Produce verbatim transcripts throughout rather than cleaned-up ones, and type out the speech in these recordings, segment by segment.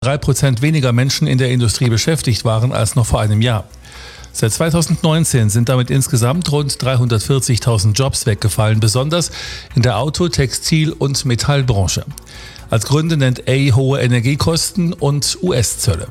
drei Prozent weniger Menschen in der Industrie beschäftigt waren als noch vor einem Jahr. Seit zweitausendneunzehn sind damit insgesamt rund dreihundertvierzigtausend Jobs weggefallen, besonders in der Auto-, Textil- und Metallbranche. Als Gründe nennt A hohe Energiekosten und U S-Zölle.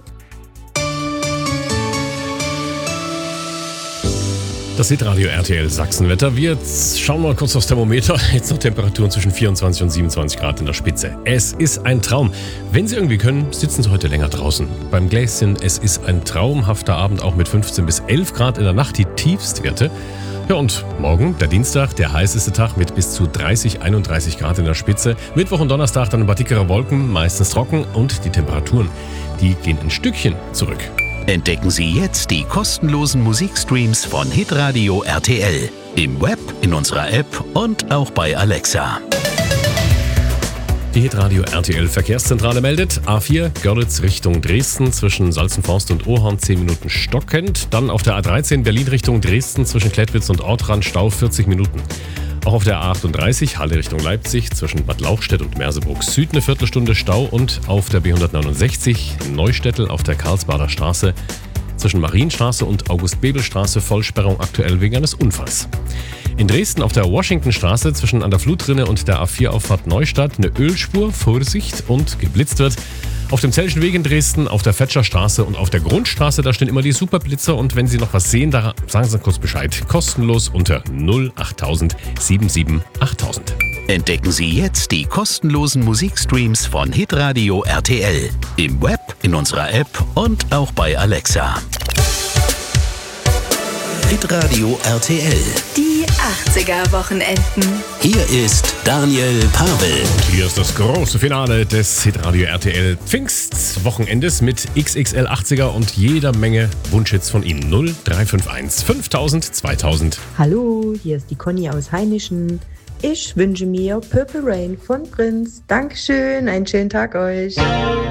Das Hitradio R T L Sachsenwetter. Wir schauen mal kurz aufs Thermometer. Jetzt noch Temperaturen zwischen vierundzwanzig und siebenundzwanzig Grad in der Spitze. Es ist ein Traum. Wenn Sie irgendwie können, sitzen Sie heute länger draußen. Beim Gläschen, es ist ein traumhafter Abend, auch mit fünfzehn bis elf Grad in der Nacht, die Tiefstwerte. Ja, und morgen, der Dienstag, der heißeste Tag mit bis zu dreißig, einunddreißig Grad in der Spitze. Mittwoch und Donnerstag dann ein paar dickere Wolken, meistens trocken, und die Temperaturen, die gehen ein Stückchen zurück. Entdecken Sie jetzt die kostenlosen Musikstreams von Hitradio R T L. Im Web, in unserer App und auch bei Alexa. Die Hitradio R T L Verkehrszentrale meldet: A vier Görlitz Richtung Dresden zwischen Salzenforst und Ohorn zehn Minuten stockend. Dann auf der A dreizehn Berlin Richtung Dresden zwischen Klettwitz und Ortrand Stau vierzig Minuten. Auch auf der A achtunddreißig Halle Richtung Leipzig zwischen Bad Lauchstädt und Merseburg Süd eine Viertelstunde Stau, und auf der B hundertneunundsechzig Neustädtel auf der Karlsbader Straße zwischen Marienstraße und August-Bebel-Straße Vollsperrung aktuell wegen eines Unfalls. In Dresden auf der Washingtonstraße zwischen an der Flutrinne und der A vier Auffahrt Neustadt eine Ölspur, Vorsicht, und geblitzt wird. Auf dem Zellischen Weg in Dresden, auf der Fetscherstraße und auf der Grundstraße, da stehen immer die Superblitzer, und wenn Sie noch was sehen, da sagen Sie kurz Bescheid. Kostenlos unter null achttausend siebenundsiebzig achttausend. Entdecken Sie jetzt die kostenlosen Musikstreams von Hitradio R T L. Im Web, in unserer App und auch bei Alexa. Hitradio R T L. Die achtziger-Wochenenden. Hier ist Daniel Pavel. Und hier ist das große Finale des Hitradio R T L Pfingstwochenendes mit X X L achtziger und jeder Menge Wunschhits von Ihnen. null drei fünf eins fünftausend zweitausend. Hallo, hier ist die Conny aus Hainischen. Ich wünsche mir Purple Rain von Prince. Dankeschön, einen schönen Tag euch.